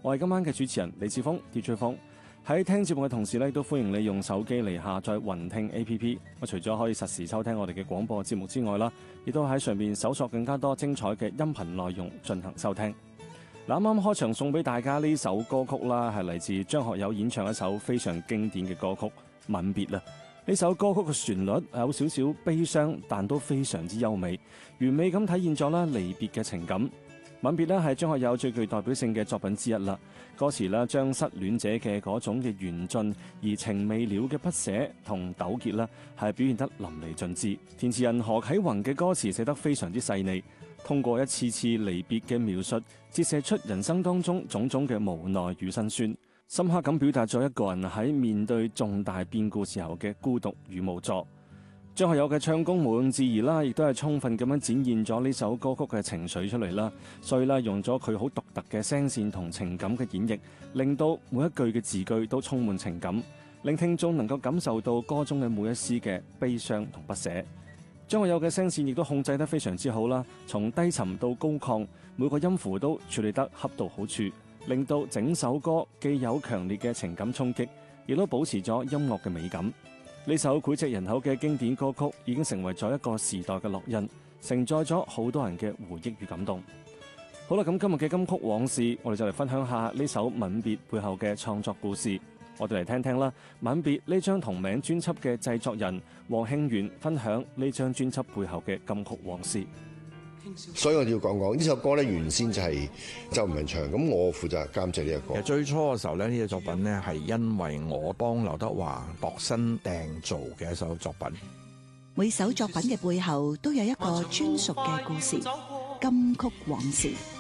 我係今晚嘅主持人李志峰 DJ 峰。喺聽節目嘅同時咧，都歡迎你用手機嚟下載雲聽 APP。除咗可以實時收聽我哋嘅廣播節目之外啦，亦都喺上面搜索更加多精彩嘅音頻內容進行收聽。嗱，啱啱開場送俾大家呢首歌曲啦，係嚟自張學友演唱一首非常經典嘅歌曲《吻別》啦。呢首歌曲嘅旋律有少少悲傷，但都非常之優美，完美咁體現咗啦離別嘅情感。吻別咧係張學友最具代表性嘅作品之一啦。歌詞咧將失戀者嘅嗰種嘅緣盡而情未了嘅不捨同糾結啦，係表現得淋漓盡致。填詞人何啟宏嘅歌詞寫得非常之細膩，通過一次次離別嘅描述，折射出人生當中種種嘅無奈與辛酸，深刻咁表達咗一個人喺面對重大變故時候嘅孤獨與無助。張學友嘅唱功毋庸置疑啦，亦都係充分咁樣展現咗呢首歌曲嘅情緒出嚟啦。所以啦，用咗佢好獨特嘅聲線同情感嘅演繹，令到每一句嘅字句都充滿情感，令聽眾能夠感受到歌中嘅每一絲嘅悲傷同不捨。張學友嘅聲線亦都控制得非常之好啦，從低沉到高亢，每個音符都處理得恰到好處，令到整首歌既有強烈嘅情感衝擊，亦都保持咗音樂嘅美感。呢首膾炙人口嘅經典歌曲已經成為咗一個時代嘅烙印，承載咗好多人嘅回憶與感動。好啦，咁今日嘅金曲往事，我哋就嚟分享下呢首《吻別》背後嘅創作故事。我哋嚟聽聽啦，《吻別》呢張同名專輯嘅製作人黃慶元分享呢張專輯背後嘅金曲往事。 所以我要講呢首歌咧，原先就係周文唱，咁我負責監製呢個歌。 其實最初嘅時候咧，呢個作品咧係因為我幫劉德華度身訂造嘅一首作品。 每首作品嘅背後都有一個專屬嘅故事，金曲往事。